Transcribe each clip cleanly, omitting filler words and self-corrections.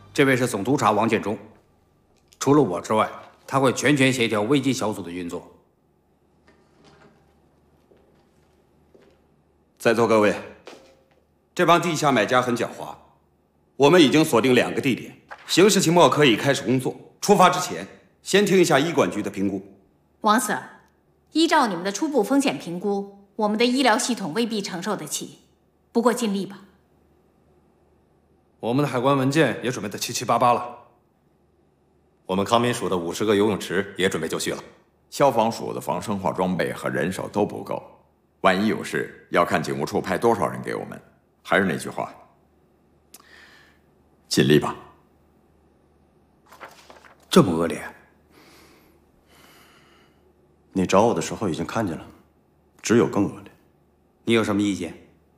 这位是总督察王建忠，除了我之外，他会全权协调危机小组的运作。 在座各位，这帮地下买家很狡猾，我们已经锁定2个地点，刑事期末可以开始工作。出发之前，先听一下医管局的评估。 王 Sir， 依照你们的初步风险评估，我们的医疗系统未必承受得起，不过尽力吧。 我们的海关文件也准备得七七八八了。我们康民署的50个游泳池也准备就绪了。 消防署的防生化装备和人手都不够，万一有事，要看警务处派多少人给我们。还是那句话，尽力吧。 这么恶劣？ 你找我的时候已经看见了，只有更恶劣。 你有什么意见？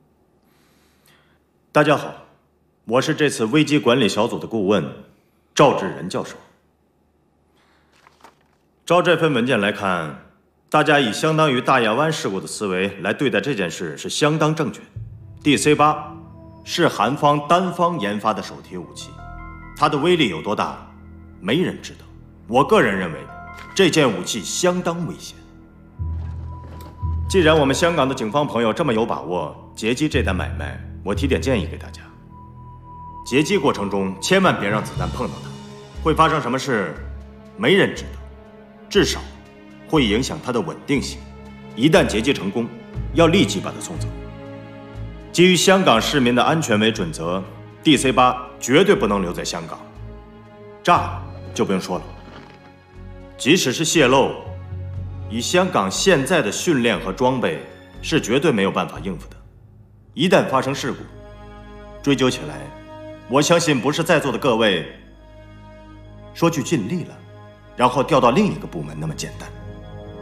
大家好，我是这次危机管理小组的顾问赵志仁教授。照这份文件来看，大家以相当于大亚湾事故的思维来对待这件事是相当正确。DC-8是韩方单方研发的手提武器，它的威力有多大，没人知道。我个人认为，这件武器相当危险。既然我们香港的警方朋友这么有把握截击这单买卖，我提点建议给大家：截击过程中千万别让子弹碰到它，会发生什么事，没人知道，至少会影响它的稳定性。一旦截击成功，要立即把它送走。基于香港市民的安全为准则 ，DC-8绝对不能留在香港。炸了就不用说了，即使是泄漏，以香港现在的训练和装备，是绝对没有办法应付的。一旦发生事故，追究起来，我相信不是在座的各位说句尽力了，然后调到另一个部门那么简单。